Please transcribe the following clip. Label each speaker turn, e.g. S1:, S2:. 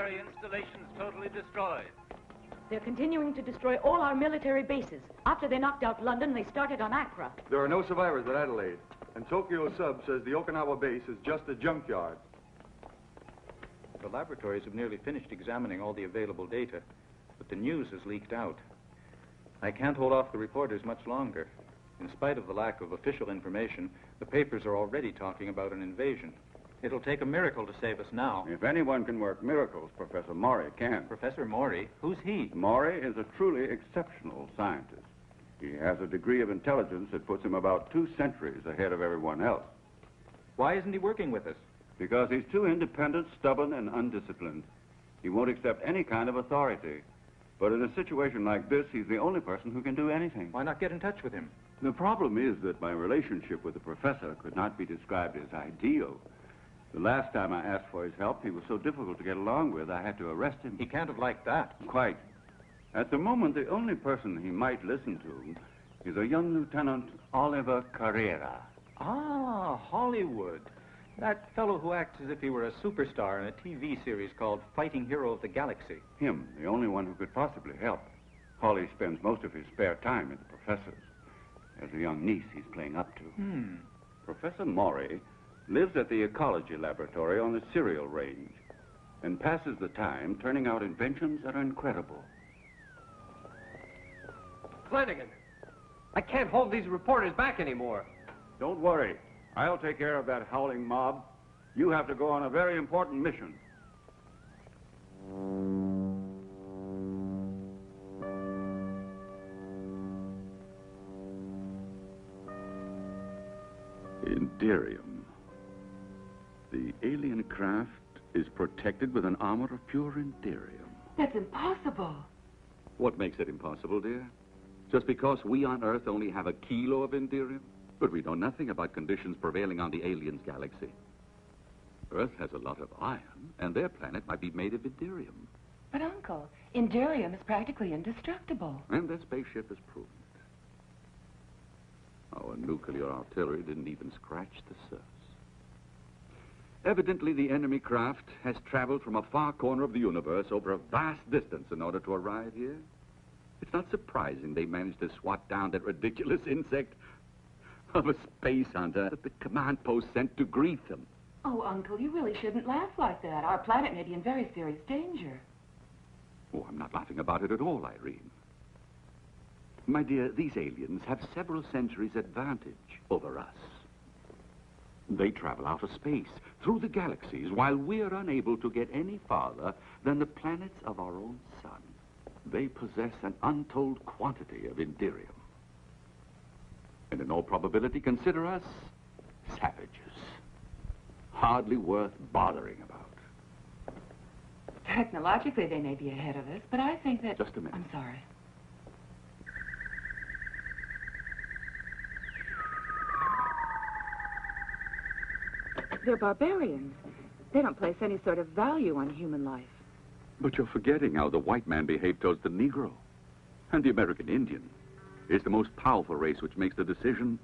S1: military installations totally destroyed.
S2: They're continuing to destroy all our military bases. After they knocked out London, they started on Accra.
S3: There are no survivors at Adelaide. And Tokyo Sub says the Okinawa base is just a junkyard.
S4: The laboratories have nearly finished examining all the available data, but the news has leaked out. I can't hold off the reporters much longer. In spite of the lack of official information, the papers are already talking about an invasion. It'll take a miracle to save us now.
S5: If anyone can work miracles, Professor Maury can.
S4: Professor Maury? Who's he?
S5: Maury is a truly exceptional scientist. He has a degree of intelligence that puts him about 2 centuries ahead of everyone else.
S4: Why isn't he working with us?
S5: Because he's too independent, stubborn, and undisciplined. He won't accept any kind of authority. But in a situation like this, he's the only person who can do anything.
S4: Why not get in touch with him?
S5: The problem is that my relationship with the professor could not be described as ideal. The last time I asked for his help, he was so difficult to get along with, I had to arrest him.
S4: He can't have liked that.
S5: Quite. At the moment, the only person he might listen to is a young Lieutenant Oliver Carrera.
S4: Ah, Hollywood. That fellow who acts as if he were a superstar in a TV series called Fighting Hero of the Galaxy.
S5: Him, the only one who could possibly help. Holly spends most of his spare time at the professor's. There's a young niece he's playing up to. Professor Maury lives at the ecology laboratory on the cereal range and passes the time turning out inventions that are incredible.
S6: Flanagan, I can't hold these reporters back anymore.
S5: Don't worry. I'll take care of that howling mob. You have to go on a very important mission. Inderium. The alien craft is protected with an armor of pure Inderium.
S2: That's impossible.
S7: What makes it impossible, dear? Just because we on Earth only have a kilo of Inderium? But we know nothing about conditions prevailing on the aliens' galaxy. Earth has a lot of iron, and their planet might be made of Inderium.
S8: But, Uncle, Inderium is practically indestructible.
S7: And their spaceship has proven it. Our nuclear artillery didn't even scratch the surface. Evidently, the enemy craft has traveled from a far corner of the universe over a vast distance in order to arrive here. It's not surprising they managed to swat down that ridiculous insect of a space hunter that the command post sent to greet them.
S8: Oh, Uncle, you really shouldn't laugh like that. Our planet may be in very serious danger.
S7: Oh, I'm not laughing about it at all, Irene. My dear, these aliens have several centuries advantage over us. They travel out of space, through the galaxies, while we're unable to get any farther than the planets of our own sun. They possess an untold quantity of Inderium. And in all probability, consider us savages. Hardly worth bothering about.
S8: Technologically, they may be ahead of us, but I think that...
S7: Just a minute.
S8: I'm sorry. They're barbarians. They don't place any sort of value on human life.
S7: But you're forgetting how the white man behaved towards the Negro. And the American Indian is the most powerful race, which makes the decision